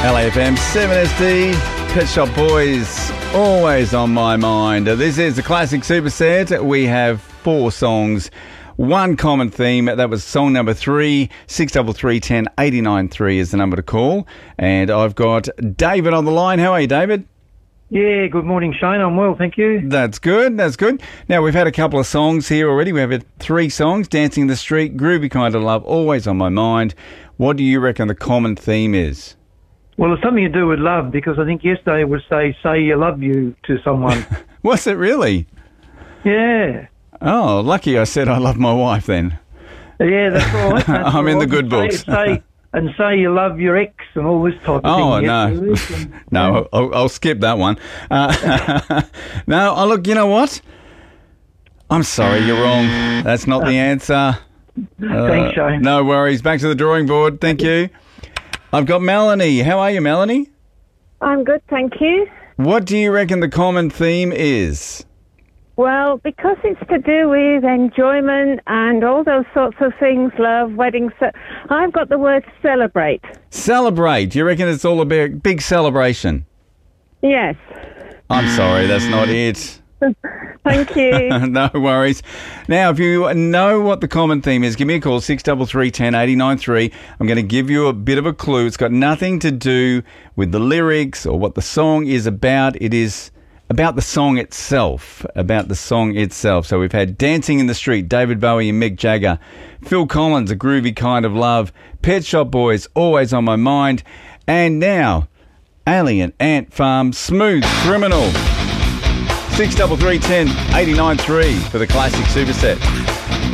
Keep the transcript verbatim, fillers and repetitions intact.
L A F M, seven S D, Pet Shop Boys, always on my mind. This is the classic superset. We have four songs, one common theme. That was song number three. six three three, one zero, eight nine three is the number to call. And I've got David on the line. How are you, David? Yeah, good morning, Shane. I'm well, thank you. That's good, that's good. Now, we've had a couple of songs here already. We have had three songs, Dancing in the Street, Groovy Kind of Love, Always on My Mind. What do you reckon the common theme is? Well, it's something to do with love, because I think yesterday was say, say you love you to someone. Was it really? Yeah. Oh, lucky I said I love my wife then. Yeah, that's right. That's I'm in the good say, books. say, and say you love your ex and all this type of oh, thing. Oh, no. no, I'll, I'll skip that one. Uh, no, oh, look, you know what? I'm sorry, you're wrong. That's not the answer. Uh, Thanks, Shane. No worries. Back to the drawing board. Thank you. I've got Melanie. How are you, Melanie? I'm good, thank you. What do you reckon the common theme is? Well, because it's to do with enjoyment and all those sorts of things, love, weddings, so I've got the word celebrate. Celebrate. Do you reckon it's all a big, big celebration? Yes. I'm sorry, that's not it. Thank you. No worries. Now, if you know what the common theme is, give me a call, six three three, one zero, eight nine three. I'm going to give you a bit of a clue. It's got nothing to do with the lyrics or what the song is about. It is about the song itself, about the song itself. So we've had Dancing in the Street, David Bowie and Mick Jagger, Phil Collins, A Groovy Kind of Love, Pet Shop Boys, Always on My Mind, and now, Alien Ant Farm, Smooth Criminal. six three three, one zero, eight nine three for the classic superset.